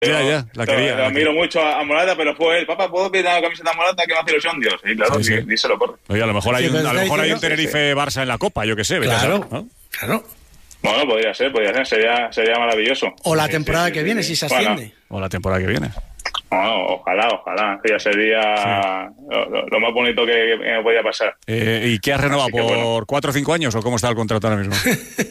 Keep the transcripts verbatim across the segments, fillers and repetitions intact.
Ya, ya, la quería. Lo admiro mucho a, a Morata, pero fue él. Papá, ¿puedo pedir la camiseta Morata que me hace ilusión? Dios. Y claro, sí, sí. díselo, corre. Oye, a lo mejor hay sí, un, a lo mejor hay un diciendo, Tenerife-Barça sí, sí. en la Copa, yo qué sé. Claro, ¿no? claro. Bueno, podría ser, podría ser. Sería, sería maravilloso. O la sí, temporada sí, que sí, viene, sí. si se asciende. Bueno, o la temporada que viene. Bueno, ojalá, ojalá. Ya sería sí. lo, lo más bonito que, que me podía pasar. Eh, ¿Y qué has renovado? ¿Por bueno. cuatro o cinco años o cómo está el contrato ahora mismo?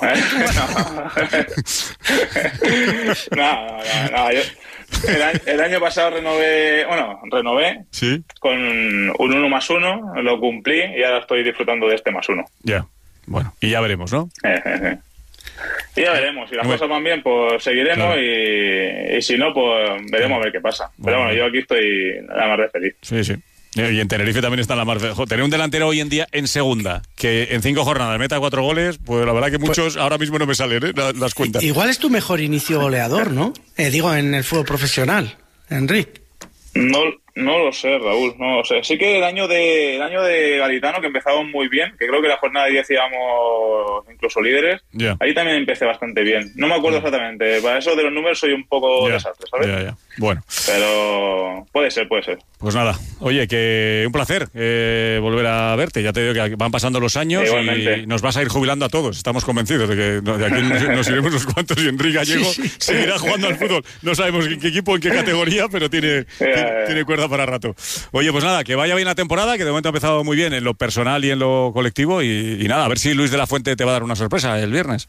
no, no, no, no. Yo, el, año, el año pasado renové, bueno, renové ¿Sí? con un uno más uno, lo cumplí y ahora estoy disfrutando de este más uno. Ya, bueno, y ya veremos, ¿no? Eh, eh, eh. Y ya veremos, si las bueno. cosas van bien, pues seguiremos claro. y, y si no, pues veremos a ver qué pasa. Bueno. Pero bueno, yo aquí estoy la más de feliz. Sí, sí. Y en Tenerife también está la más... Tener un delantero hoy en día en segunda, que en cinco jornadas meta cuatro goles, pues la verdad que muchos pues, ahora mismo no me salen ¿eh? las, las cuentas. Igual es tu mejor inicio goleador, ¿no? Eh, digo, en el fútbol profesional, Enrique. No, no lo sé, Raúl, no lo sé. Sí que el año de el año de Gaditano, que empezamos muy bien, que creo que la jornada de diez íbamos incluso líderes, yeah. ahí también empecé bastante bien. No me acuerdo yeah. exactamente, para eso de los números soy un poco yeah. desastre, ¿sabes? Yeah, yeah. Bueno. Pero puede ser, puede ser. Pues nada, oye, que un placer eh, volver a verte. Ya te digo que van pasando los años y nos vas a ir jubilando a todos. Estamos convencidos de que de aquí nos iremos unos cuantos y Enrique Gallego sí, sí. seguirá jugando al fútbol. No sabemos en qué equipo, en qué categoría, pero tiene, yeah, tiene, yeah. tiene cuerda para rato. Oye, pues nada, que vaya bien la temporada, que de momento ha empezado muy bien en lo personal y en lo colectivo. Y, y nada, a ver si Luis de la Fuente te va a dar una sorpresa el viernes.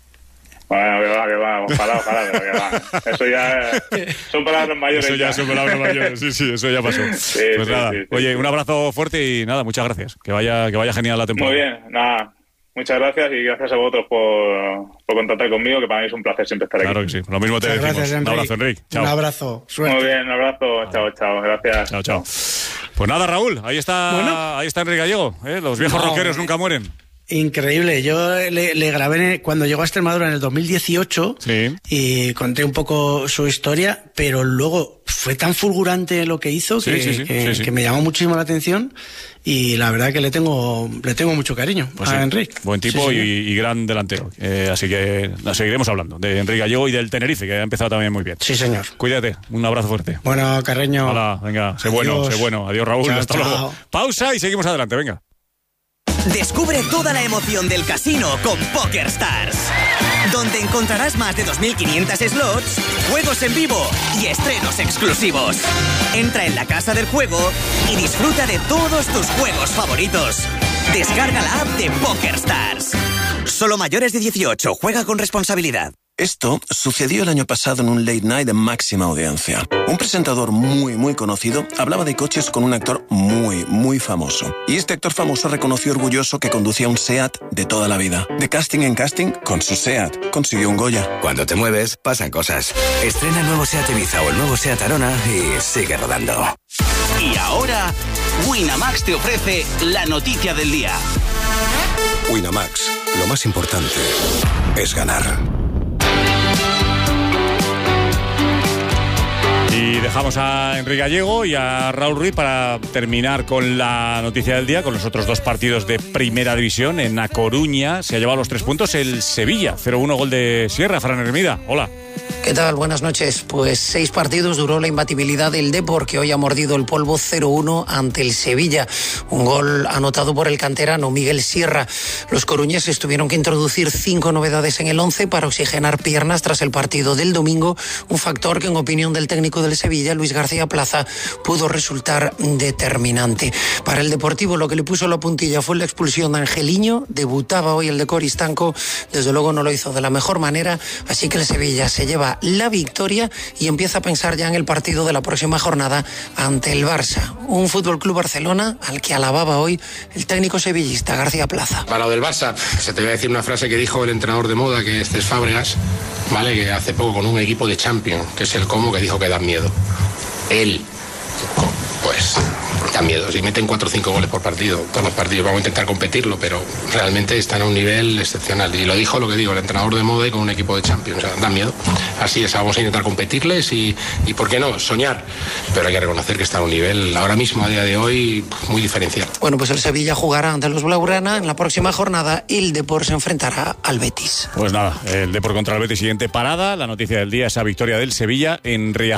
Bueno, que va, que va, ojalá, ojalá, pero que va. Eso ya son palabras mayores. Eso ya, ya. son palabras mayores, sí, sí, eso ya pasó. Sí, pues sí, nada, sí, sí, oye, sí. un abrazo fuerte y nada, muchas gracias. Que vaya, que vaya genial la temporada. Muy bien, nada, muchas gracias y gracias a vosotros por, por contactar conmigo, que para mí es un placer siempre estar claro aquí. Claro que sí, lo mismo te muchas decimos. Gracias, un abrazo, Enrique. Chao. Un abrazo, suerte. Muy bien, un abrazo, vale. chao, chao, gracias. Chao, chao. Pues nada, Raúl, ahí está, bueno. ahí está Enrique Gallego, ¿eh? Los viejos no, rockeros eh. nunca mueren. Increíble, yo le, le grabé cuando llegó a Extremadura en el dos mil dieciocho sí. y conté un poco su historia, pero luego fue tan fulgurante lo que hizo que, sí, sí, sí, que, sí, sí. que me llamó muchísimo la atención y la verdad que le tengo le tengo mucho cariño pues a sí. Enrique. Buen tipo sí, y, y gran delantero, eh, así que seguiremos hablando de Enrique Gallego y del Tenerife, que ha empezado también muy bien. Sí, señor. Cuídate, un abrazo fuerte. Bueno, Carreño. Hola, venga, sé bueno, sé bueno. Adiós, Raúl, chao, hasta chao. luego. Pausa y seguimos adelante, venga. Descubre toda la emoción del casino con PokerStars, donde encontrarás más de dos mil quinientos slots, juegos en vivo y estrenos exclusivos. Entra en la casa del juego y disfruta de todos tus juegos favoritos. Descarga la app de PokerStars. Solo mayores de dieciocho, juega con responsabilidad. Esto sucedió el año pasado en un late night de máxima audiencia. Un presentador muy, muy conocido hablaba de coches con un actor muy, muy famoso. Y este actor famoso reconoció orgulloso que conducía un SEAT de toda la vida. De casting en casting, con su SEAT, consiguió un Goya. Cuando te mueves, pasan cosas. Estrena el nuevo SEAT Ibiza o el nuevo SEAT Arona y sigue rodando. Y ahora, Winamax te ofrece la noticia del día. Winamax, lo más importante es ganar. Y dejamos a Enrique Gallego y a Raúl Ruiz para terminar con la noticia del día, con los otros dos partidos de Primera División. En A Coruña se ha llevado los tres puntos el Sevilla, cero uno gol de Sierra. Fran Hermida, hola. ¿Qué tal? Buenas noches. Pues seis partidos duró la imbatibilidad del Depor, que hoy ha mordido el polvo cero uno ante el Sevilla. Un gol anotado por el canterano Miguel Sierra. Los coruñeses tuvieron que introducir cinco novedades en el once para oxigenar piernas tras el partido del domingo, un factor que en opinión del técnico del Sevilla, Luis García Plaza, pudo resultar determinante. Para el Deportivo lo que le puso la puntilla fue la expulsión de Angeliño. Debutaba hoy el de Coristanco, desde luego no lo hizo de la mejor manera, así que el Sevilla se lleva la victoria y empieza a pensar ya en el partido de la próxima jornada ante el Barça. Un Fútbol Club Barcelona al que alababa hoy el técnico sevillista García Plaza. Para lo del Barça, se te voy a decir una frase que dijo el entrenador de moda, que es Cés Fábregas, ¿vale? Que hace poco con un equipo de Champions, que es el Como, que dijo que da miedo. Él, pues, da miedo. Si meten cuatro o cinco goles por partido, todos los partidos, vamos a intentar competirlo, pero realmente están a un nivel excepcional. Y lo dijo lo que digo, el entrenador de Moda y con un equipo de Champions. O sea, da miedo. Así es, vamos a intentar competirles y, y ¿por qué no? Soñar. Pero hay que reconocer que está a un nivel, ahora mismo, a día de hoy, muy diferencial. Bueno, pues el Sevilla jugará ante los Blaugrana en la próxima jornada y el Depor se enfrentará al Betis. Pues nada, el Depor contra el Betis, siguiente parada. La noticia del día, esa victoria del Sevilla en Riazor.